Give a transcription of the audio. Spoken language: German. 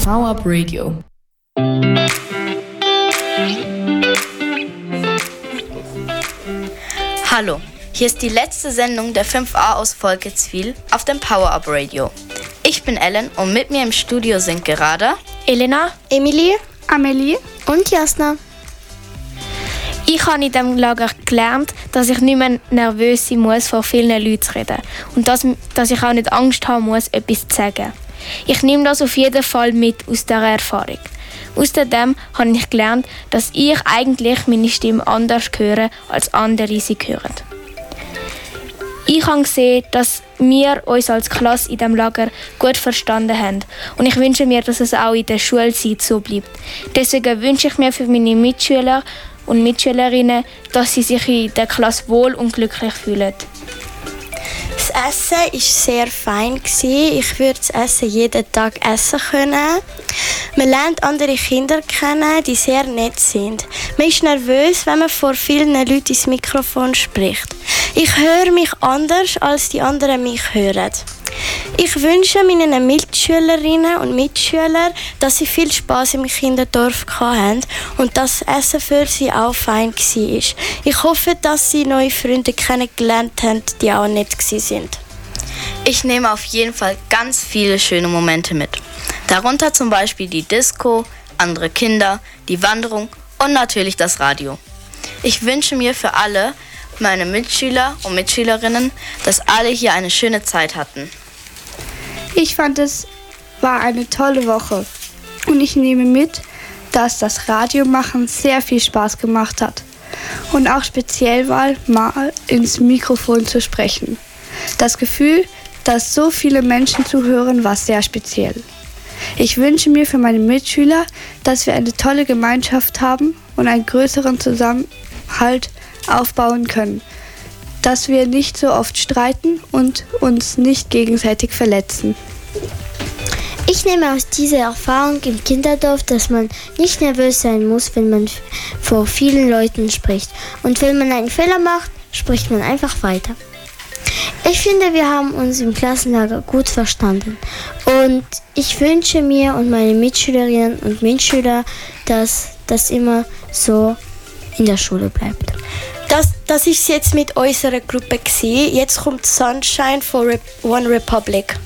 Power Up Radio. Hallo, hier ist die letzte Sendung der 5a aus Volketswil auf dem Power Up Radio. Ich bin Ellen und mit mir im Studio sind gerade Elena, Emilie, Amelie und Jasna. Ich habe in diesem Lager gelernt, dass ich nicht mehr nervös sein muss, vor vielen Leuten zu reden. Und dass ich auch nicht Angst haben muss, etwas zu sagen. Ich nehme das auf jeden Fall mit aus dieser Erfahrung. Außerdem habe ich gelernt, dass ich eigentlich meine Stimme anders höre, als andere sie hören. Ich habe gesehen, dass wir uns als Klasse in diesem Lager gut verstanden haben. Und ich wünsche mir, dass es auch in der Schulzeit so bleibt. Deswegen wünsche ich mir für meine Mitschüler und Mitschülerinnen, dass sie sich in der Klasse wohl und glücklich fühlen. Das Essen war sehr fein. Ich würde das Essen jeden Tag essen können. Man lernt andere Kinder kennen, die sehr nett sind. Man ist nervös, wenn man vor vielen Leuten ins Mikrofon spricht. Ich höre mich anders, als die anderen mich hören. Ich wünsche meinen Mitschülerinnen und Mitschülern, dass sie viel Spass im Kinderdorf hatten und dass das Essen für sie auch fein war. Ich hoffe, dass sie neue Freunde kennengelernt haben, die auch nett waren. Ich nehme auf jeden Fall ganz viele schöne Momente mit. Darunter zum Beispiel die Disco, andere Kinder, die Wanderung und natürlich das Radio. Ich wünsche mir für alle meine Mitschüler und Mitschülerinnen, dass alle hier eine schöne Zeit hatten. Ich fand, es war eine tolle Woche und ich nehme mit, dass das Radiomachen sehr viel Spaß gemacht hat und auch speziell war, mal ins Mikrofon zu sprechen. Das Gefühl, dass so viele Menschen zuhören, war sehr speziell. Ich wünsche mir für meine Mitschüler, dass wir eine tolle Gemeinschaft haben und einen größeren Zusammenhalt aufbauen können, dass wir nicht so oft streiten und uns nicht gegenseitig verletzen. Ich nehme aus dieser Erfahrung im Kinderdorf, dass man nicht nervös sein muss, wenn man vor vielen Leuten spricht. Und wenn man einen Fehler macht, spricht man einfach weiter. Ich finde, wir haben uns im Klassenlager gut verstanden. Und ich wünsche mir und meine Mitschülerinnen und Mitschüler, dass das immer so in der Schule bleibt. Das ist jetzt mit unserer Gruppe gewesen. Jetzt kommt Sunshine for One Republic.